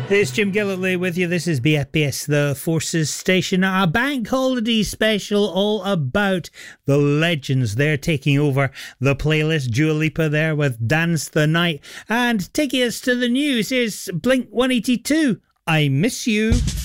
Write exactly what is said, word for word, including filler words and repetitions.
It's Jim Gillitley with you. This is B F B S, the Forces Station. A bank holiday special all about the legends. They're taking over the playlist. Dua Lipa there with Dance the Night. And taking us to the news, here's Blink one eighty-two. I Miss You.